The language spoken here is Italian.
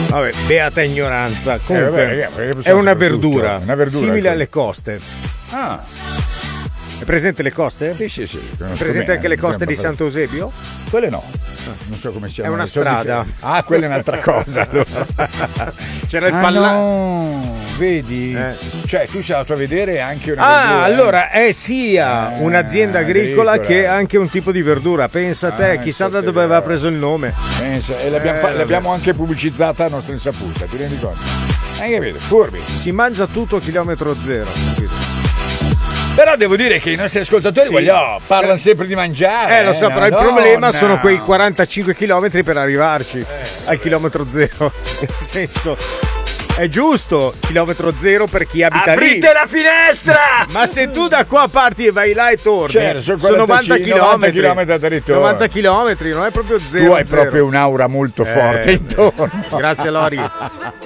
Vabbè, beata ignoranza. Comunque, vabbè, è una verdura, simile simile alle coste. Ah, È presente le coste? sì. È presente anche le coste di Sant'Eusebio? Quelle no. Non so come si chiama. È una strada. Ah, quella è un'altra cosa. Allora. C'era il pallone. No, vedi? Cioè, tu sei andato a vedere anche una Ah, verdura, allora è sia un'azienda agricola che anche un tipo di verdura. Pensa a te, chissà da dove aveva preso il nome. Pensa, e l'abbiamo anche pubblicizzata a nostra insaputa, ti rendi conto? Hai capito? Furbi. Si mangia tutto a chilometro zero. Però devo dire che i nostri ascoltatori parlano sempre di mangiare. Lo so, però il problema sono quei 45 chilometri per arrivarci al chilometro zero. Nel senso, è giusto, chilometro zero per chi abita lì. Aprite la finestra! Ma se tu da qua parti e vai là e torni, Certo, sono 90 chilometri. 90 90 chilometri, non è proprio zero. Tu hai proprio un'aura molto forte intorno. Grazie Lori.